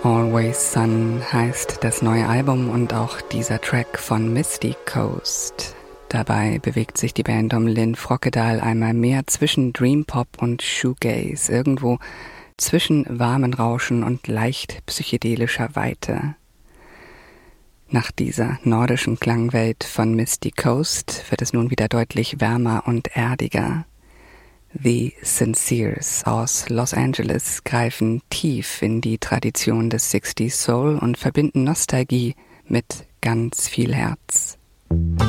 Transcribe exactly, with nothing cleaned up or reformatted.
Always Sun heißt das neue Album und auch dieser Track von Misty Coast. Dabei bewegt sich die Band um Lynn Frockedahl einmal mehr zwischen Dreampop und Shoegaze, irgendwo zwischen warmen Rauschen und leicht psychedelischer Weite. Nach dieser nordischen Klangwelt von Misty Coast wird es nun wieder deutlich wärmer und erdiger. The Sinceres aus Los Angeles greifen tief in die Tradition des sixties Soul und verbinden Nostalgie mit ganz viel Herz.